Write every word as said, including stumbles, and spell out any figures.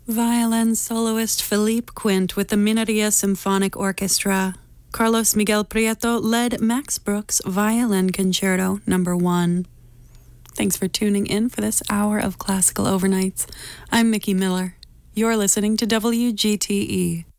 Violin soloist Philippe Quint with the Mineria Symphonic Orchestra. Carlos Miguel Prieto led Max Bruch's Violin Concerto Number One. Thanks for tuning in for this hour of Classical Overnights. I'm Mickey Miller. You're listening to W G T E.